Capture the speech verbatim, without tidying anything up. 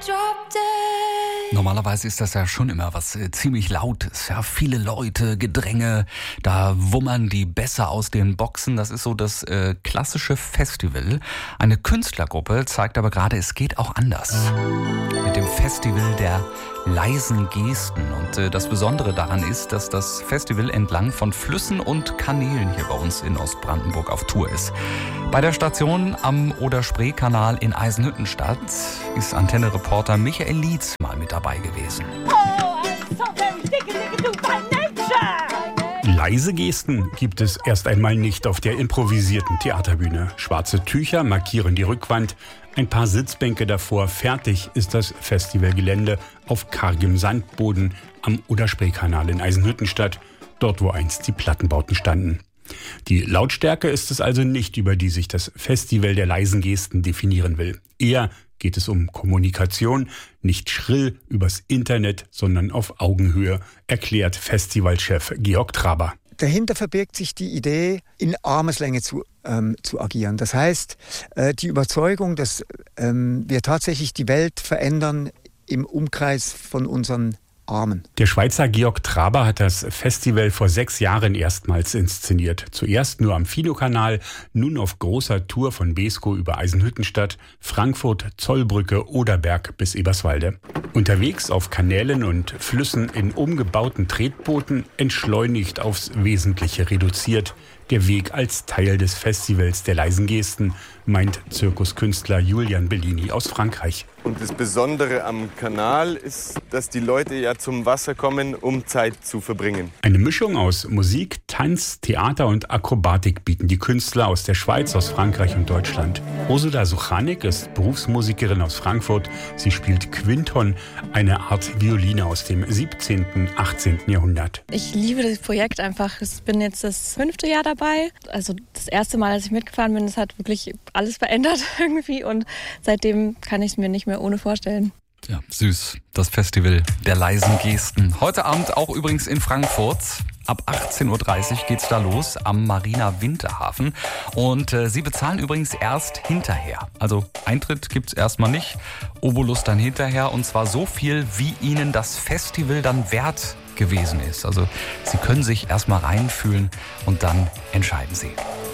Normalerweise ist das ja schon immer was äh, ziemlich Lautes. Ja, viele Leute, Gedränge, da wummern die Bässe aus den Boxen. Das ist so das äh, klassische Festival. Eine Künstlergruppe zeigt aber gerade, es geht auch anders. Mit dem Festival der leisen Gesten. Und äh, das Besondere daran ist, dass das Festival entlang von Flüssen und Kanälen hier bei uns in Ostbrandenburg auf Tour ist. Bei der Station am Oder-Spree-Kanal in Eisenhüttenstadt ist Antenne-Reporter Michael Lietz mal mit dabei gewesen. Leise Gesten gibt es erst einmal nicht auf der improvisierten Theaterbühne. Schwarze Tücher markieren die Rückwand, ein paar Sitzbänke davor. Fertig ist das Festivalgelände auf kargem Sandboden am Oder-Spree-Kanal in Eisenhüttenstadt, dort wo einst die Plattenbauten standen. Die Lautstärke ist es also nicht, über die sich das Festival der leisen Gesten definieren will. Eher geht es um Kommunikation, nicht schrill übers Internet, sondern auf Augenhöhe, erklärt Festivalchef Georg Traber. Dahinter verbirgt sich die Idee, in Armeslänge zu, ähm, zu agieren. Das heißt, äh, die Überzeugung, dass ähm, wir tatsächlich die Welt verändern im Umkreis von unseren Armen. Der Schweizer Georg Traber hat das Festival vor sechs Jahren erstmals inszeniert. Zuerst nur am Fido-Kanal, nun auf großer Tour von Beeskow über Eisenhüttenstadt, Frankfurt, Zollbrücke, Oderberg bis Eberswalde. Unterwegs auf Kanälen und Flüssen in umgebauten Tretbooten, entschleunigt aufs Wesentliche reduziert. Der Weg als Teil des Festivals der leisen Gesten, meint Zirkuskünstler Julian Bellini aus Frankreich. Und das Besondere am Kanal ist, dass die Leute ja zum Wasser kommen, um Zeit zu verbringen. Eine Mischung aus Musik, Tanz, Theater und Akrobatik bieten die Künstler aus der Schweiz, aus Frankreich und Deutschland. Ursula Suchanek ist Berufsmusikerin aus Frankfurt. Sie spielt Quinton, eine Art Violine aus dem siebzehnten, achtzehnten Jahrhundert. Ich liebe das Projekt einfach. Ich bin jetzt das fünfte Jahr dabei. Also das erste Mal, als ich mitgefahren bin, das hat wirklich alles verändert irgendwie. Und seitdem kann ich es mir nicht mehr ohne vorstellen. Ja, süß. Das Festival der leisen Gesten. Heute Abend auch übrigens in Frankfurt. Ab achtzehn Uhr dreißig geht's da los am Marina Winterhafen. Und äh, Sie bezahlen übrigens erst hinterher. Also Eintritt gibt's erstmal nicht, Obolus dann hinterher. Und zwar so viel, wie Ihnen das Festival dann wert gewesen ist. Also Sie können sich erstmal reinfühlen und dann entscheiden Sie.